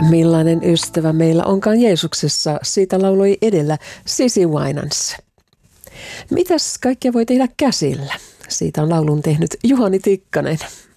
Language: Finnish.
Millainen ystävä meillä onkaan Jeesuksessa, siitä lauloi edellä Sisi Winans. Mitäs kaikkea voi tehdä käsillä? Siitä on laulun tehnyt Juhani Tikkanen.